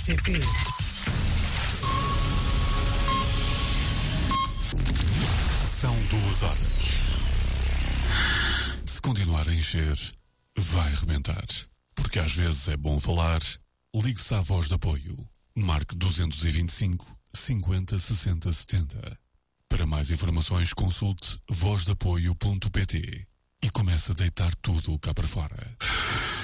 RCP. São 2 horas. Se continuar a encher, vai rebentar. Porque às vezes é bom falar. Ligue-se à Voz de Apoio. Marque 225 50 60 70. Para mais informações, consulte vozdeapoio.pt e comece a deitar tudo cá para fora.